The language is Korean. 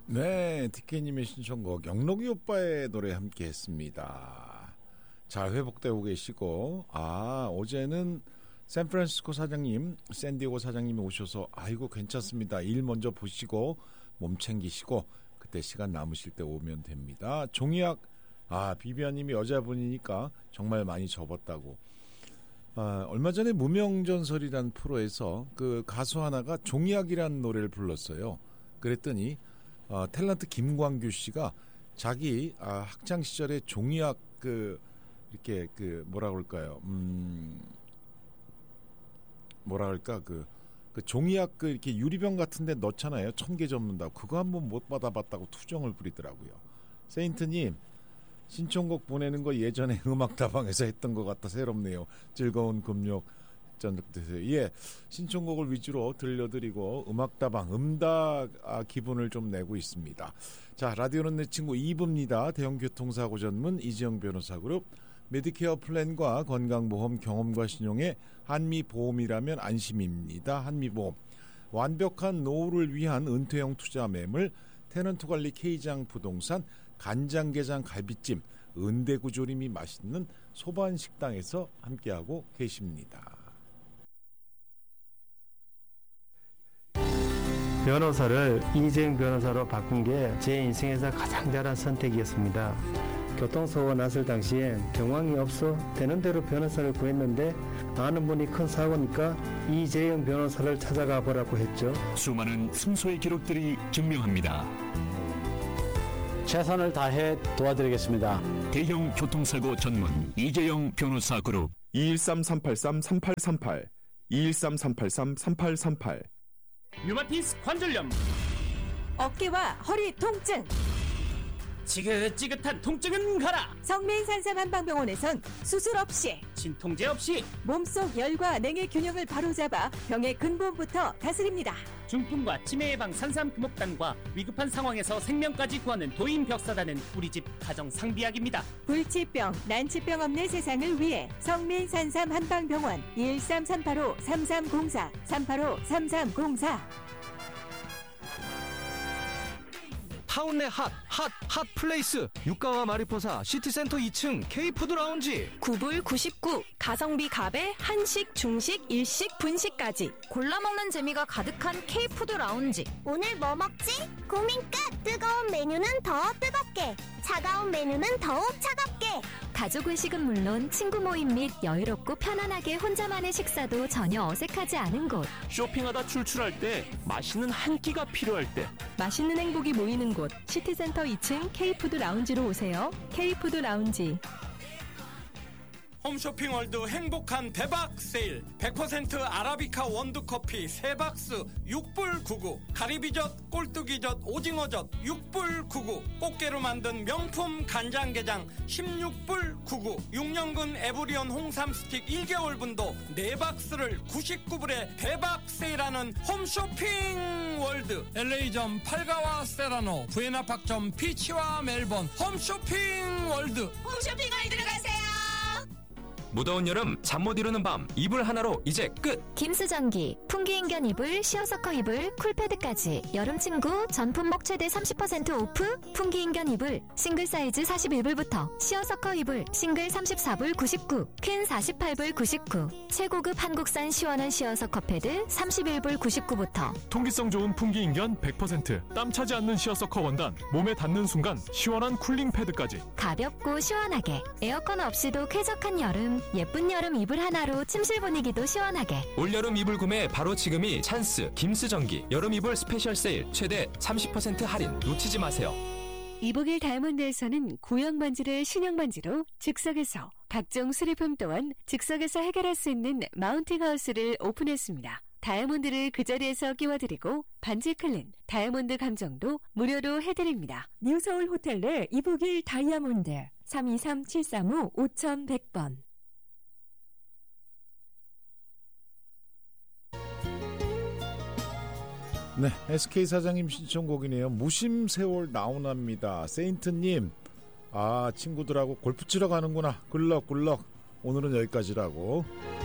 네, TK님의 신청곡 영록이 오빠의 노래 함께 했습니다. 잘 회복되고 계시고, 어제는 샌프란시스코 사장님, 샌디에고 사장님이 오셔서 아이고 괜찮습니다. 일 먼저 보시고 몸 챙기시고 그때 시간 남으실 때 오면 됩니다. 종이학, 비비아님이 여자분이니까 정말 많이 접었다고. 얼마 전에 무명전설이라는 프로에서 그 가수 하나가 종이학이라는 노래를 불렀어요. 그랬더니 탤런트 김광규 씨가 자기 학창 시절에 종이학 이렇게 뭐라 그럴까요? 뭐라 그럴까 그 종이학 이렇게 유리병 같은데 넣잖아요. 1000개 접는다고 그거 한번 못 받아봤다고 투정을 부리더라고요. 세인트님 신청곡 보내는 거 예전에 음악다방에서 했던 것 같아 새롭네요. 즐거운 금욕 저녁 되세요. 예, 신청곡을 위주로 들려드리고 음악다방 음악 기분을 좀 내고 있습니다. 자, 라디오는 내 친구 2부입니다. 대형교통사고 전문 이지영 변호사그룹 메디케어 플랜과 건강보험 경험과 신용의 한미보험이라면 안심입니다. 한미보험. 완벽한 노후를 위한 은퇴형 투자 매물 테넌트관리 K장 부동산 간장게장 갈비찜 은대구조림이 맛있는 소반식당에서 함께하고 계십니다. 변호사를 이재용 변호사로 바꾼 게 제 인생에서 가장 잘한 선택이었습니다. 교통사고가 났을 당시엔 경황이 없어 되는 대로 변호사를 구했는데 아는 분이 큰 사고니까 이재용 변호사를 찾아가 보라고 했죠. 수많은 승소의 기록들이 증명합니다. 최선을 다해 도와드리겠습니다. 대형 교통사고 전문 이재용 변호사 그룹 213-383-3838 213-383-3838 류마티스 관절염, 어깨와 허리 통증, 지긋지긋한 통증은 가라. 성민산삼 한방병원에선 수술 없이 진통제 없이 몸속 열과 냉의 균형을 바로잡아 병의 근본부터 다스립니다. 중풍과 치매 예방 산삼 금옥단과 위급한 상황에서 생명까지 구하는 도인벽사단은 우리 집 가정 상비약입니다. 불치병, 난치병 없는 세상을 위해 성민산삼 한방병원 213-385-3304 385-3304. 타운내 핫 플레이스 유가와 마리포사 시티센터 2층 K푸드 라운지 9불 99 가성비 갑에 한식, 중식, 일식, 분식까지 골라먹는 재미가 가득한 K푸드 라운지. 오늘 뭐 먹지? 고민 끝! 뜨거운 메뉴는 더 뜨겁게, 차가운 메뉴는 더욱 차갑게. 가족 외식은 물론 친구 모임 및 여유롭고 편안하게 혼자만의 식사도 전혀 어색하지 않은 곳. 쇼핑하다 출출할 때 맛있는 한 끼가 필요할 때 맛있는 행복이 모이는 곳 시티센터 2층 K푸드 라운지로 오세요. K푸드 라운지. 홈쇼핑월드 행복한 대박 세일 100% 아라비카 원두커피 3박스 6불 99 가리비젓 꼴뚜기젓 오징어젓 6불 99 꽃게로 만든 명품 간장게장 16불 99 6년근 에브리온 홍삼 스틱 1개월 분도 4박스를 99불에 대박 세일하는 홈쇼핑월드. LA점 팔가와 세라노, 부에나팍점 피치와 멜번 홈쇼핑월드. 홈쇼핑 월드로 가세요. 무더운 여름 잠 못 이루는 밤 이불 하나로 이제 끝. 김수전기, 풍기인견 이불, 시어서커 이불, 쿨패드까지 여름 친구 전품목 최대 30% 오프. 풍기인견 이불 싱글 사이즈 41불부터 시어서커 이불 싱글 34불 99, 퀸 48불 99. 최고급 한국산 시원한 시어서커 패드 31불 99부터. 통기성 좋은 풍기인견 100%, 땀 차지 않는 시어서커 원단, 몸에 닿는 순간 시원한 쿨링 패드까지. 가볍고 시원하게 에어컨 없이도 쾌적한 여름. 예쁜 여름 이불 하나로 침실 분위기도 시원하게. 올여름 이불 구매 바로 지금이 찬스. 김수전기 여름 이불 스페셜 세일 최대 30% 할인 놓치지 마세요. 이복일 다이아몬드에서는 구형 반지를 신형 반지로 즉석에서, 각종 수리품 또한 즉석에서 해결할 수 있는 마운팅 하우스를 오픈했습니다. 다이아몬드를 그 자리에서 끼워드리고 반지 클린, 다이아몬드 감정도 무료로 해드립니다. 뉴서울 호텔 내 이복일 다이아몬드 323-735-5100번. 네, SK 사장님 신청곡이네요. 무심세월 나오납니다. 세인트님, 친구들하고 골프 치러 가는구나. 굴럭굴럭. 오늘은 여기까지라고.